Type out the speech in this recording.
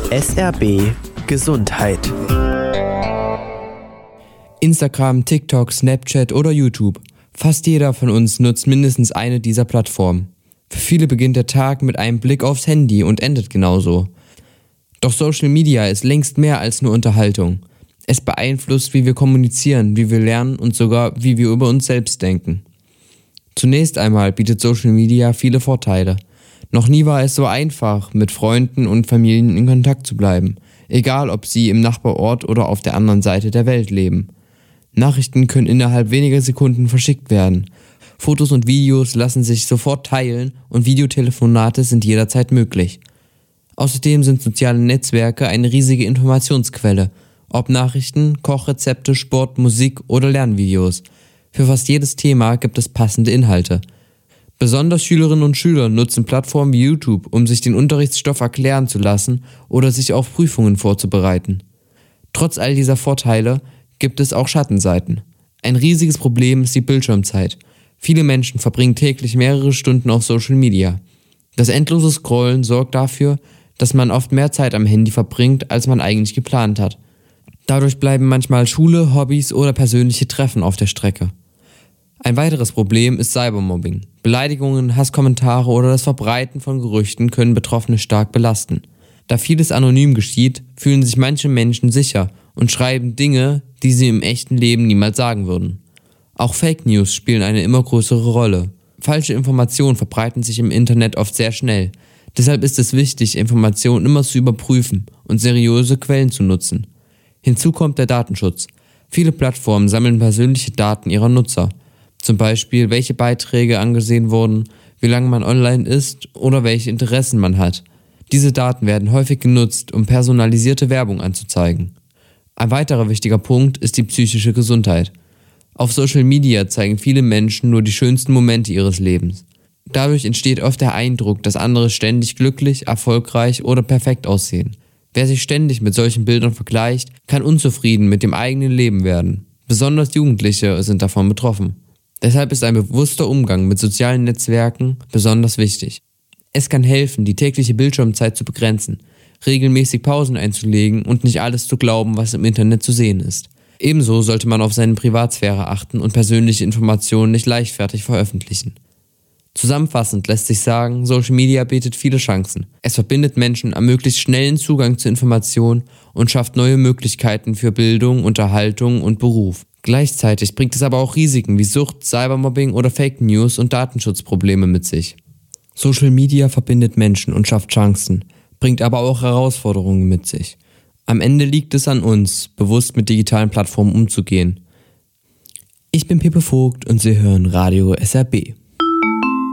SRB Gesundheit. Instagram, TikTok, Snapchat oder YouTube. Fast jeder von uns nutzt mindestens eine dieser Plattformen. Für viele beginnt der Tag mit einem Blick aufs Handy und endet genauso. Doch Social Media ist längst mehr als nur Unterhaltung. Es beeinflusst, wie wir kommunizieren, wie wir lernen und sogar, wie wir über uns selbst denken. Zunächst einmal bietet Social Media viele Vorteile. Noch nie war es so einfach, mit Freunden und Familien in Kontakt zu bleiben, egal ob sie im Nachbarort oder auf der anderen Seite der Welt leben. Nachrichten können innerhalb weniger Sekunden verschickt werden. Fotos und Videos lassen sich sofort teilen und Videotelefonate sind jederzeit möglich. Außerdem sind soziale Netzwerke eine riesige Informationsquelle, ob Nachrichten, Kochrezepte, Sport, Musik oder Lernvideos. Für fast jedes Thema gibt es passende Inhalte. Besonders Schülerinnen und Schüler nutzen Plattformen wie YouTube, um sich den Unterrichtsstoff erklären zu lassen oder sich auf Prüfungen vorzubereiten. Trotz all dieser Vorteile gibt es auch Schattenseiten. Ein riesiges Problem ist die Bildschirmzeit. Viele Menschen verbringen täglich mehrere Stunden auf Social Media. Das endlose Scrollen sorgt dafür, dass man oft mehr Zeit am Handy verbringt, als man eigentlich geplant hat. Dadurch bleiben manchmal Schule, Hobbys oder persönliche Treffen auf der Strecke. Ein weiteres Problem ist Cybermobbing. Beleidigungen, Hasskommentare oder das Verbreiten von Gerüchten können Betroffene stark belasten. Da vieles anonym geschieht, fühlen sich manche Menschen sicher und schreiben Dinge, die sie im echten Leben niemals sagen würden. Auch Fake News spielen eine immer größere Rolle. Falsche Informationen verbreiten sich im Internet oft sehr schnell. Deshalb ist es wichtig, Informationen immer zu überprüfen und seriöse Quellen zu nutzen. Hinzu kommt der Datenschutz. Viele Plattformen sammeln persönliche Daten ihrer Nutzer. Zum Beispiel, welche Beiträge angesehen wurden, wie lange man online ist oder welche Interessen man hat. Diese Daten werden häufig genutzt, um personalisierte Werbung anzuzeigen. Ein weiterer wichtiger Punkt ist die psychische Gesundheit. Auf Social Media zeigen viele Menschen nur die schönsten Momente ihres Lebens. Dadurch entsteht oft der Eindruck, dass andere ständig glücklich, erfolgreich oder perfekt aussehen. Wer sich ständig mit solchen Bildern vergleicht, kann unzufrieden mit dem eigenen Leben werden. Besonders Jugendliche sind davon betroffen. Deshalb ist ein bewusster Umgang mit sozialen Netzwerken besonders wichtig. Es kann helfen, die tägliche Bildschirmzeit zu begrenzen, regelmäßig Pausen einzulegen und nicht alles zu glauben, was im Internet zu sehen ist. Ebenso sollte man auf seine Privatsphäre achten und persönliche Informationen nicht leichtfertig veröffentlichen. Zusammenfassend lässt sich sagen, Social Media bietet viele Chancen. Es verbindet Menschen, ermöglicht schnellen Zugang zu Informationen und schafft neue Möglichkeiten für Bildung, Unterhaltung und Beruf. Gleichzeitig bringt es aber auch Risiken wie Sucht, Cybermobbing oder Fake News und Datenschutzprobleme mit sich. Social Media verbindet Menschen und schafft Chancen, bringt aber auch Herausforderungen mit sich. Am Ende liegt es an uns, bewusst mit digitalen Plattformen umzugehen. Ich bin Pepe Vogt und Sie hören Radio SRB.